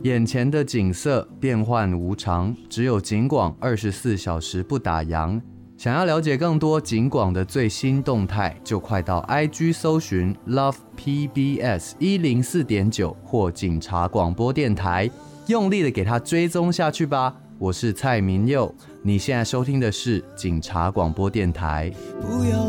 眼前的景色变幻无常，只有警广24小时不打烊。想要了解更多警广的最新动态，就快到 IG 搜寻 Love PBS 104.9或警察广播电台，用力的给它追踪下去吧。我是蔡明佑，你现在收听的是警察广播电台。 不要